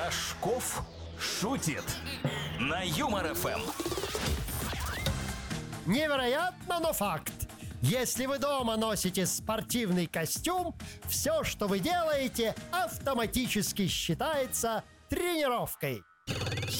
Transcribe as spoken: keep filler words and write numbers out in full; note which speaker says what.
Speaker 1: Рожков шутит на Юмор эф эм.
Speaker 2: Невероятно, но факт. Если вы дома носите спортивный костюм, все, что вы делаете, автоматически считается тренировкой.